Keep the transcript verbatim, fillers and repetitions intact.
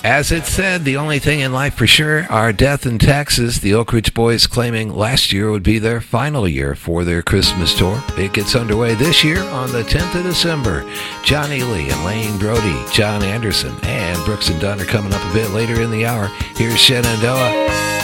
As it said, the only thing in life for sure are death and taxes. The Oak Ridge Boys claiming last year would be their final year for their Christmas tour. It gets underway this year on the tenth of December. John Ely and Lane Brody, John Anderson, and Brooks and Dunn are coming up a bit later in the hour. Here's Shenandoah.